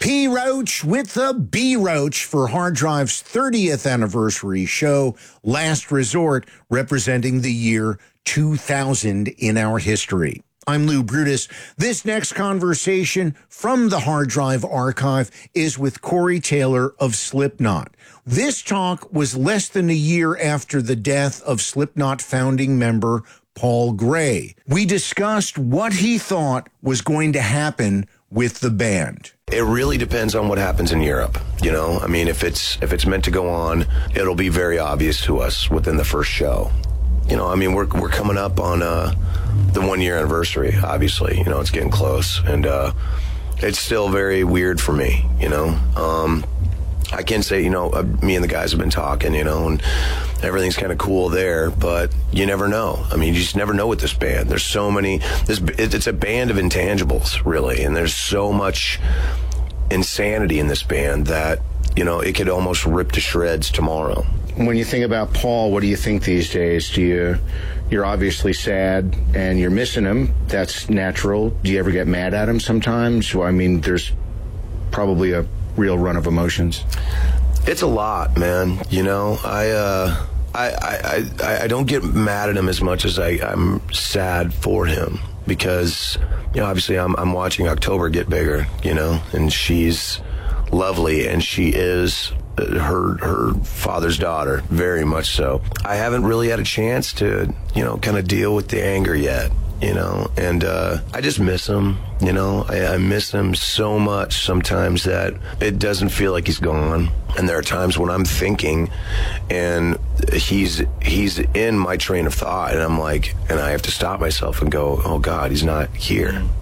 P. Roach with the B. Roach for Hard Drive's 30th anniversary show, Last Resort, representing the year 2000 in our history. I'm Lou Brutus. This next conversation from the Hard Drive archive is with Corey Taylor of Slipknot. This talk was less than a year after the death of Slipknot founding member Paul Gray. We discussed what he thought was going to happen with the band. It really depends on what happens in Europe. You know, I mean, if it's meant to go on, it'll be very obvious to us within the first show. You know, I mean, we're coming up on the 1 year anniversary, obviously. You know, it's getting close, and it's still very weird for me, you know. I can say, you know, me and the guys have been talking, you know, and everything's kind of cool there, but you never know. I mean, you just never know with this band. There's so many, it's a band of intangibles, really, and there's so much insanity in this band that, you know, it could almost rip to shreds tomorrow. When you think about Paul, what do you think these days? You're obviously sad and you're missing him. That's natural. Do you ever get mad at him sometimes? Well, I mean, there's probably a real run of emotions. It's a lot, man. You know, I don't get mad at him as much as I'm sad for him, because, you know, obviously I'm watching October get bigger, you know, and she's lovely, and she is her father's daughter, very much so. I haven't really had a chance to, you know, kind of deal with the anger yet, you know, and I just miss him, you know. I miss him so much sometimes that it doesn't feel like he's gone. And there are times when I'm thinking and he's in my train of thought, and I'm like, and I have to stop myself and go, oh God, he's not here.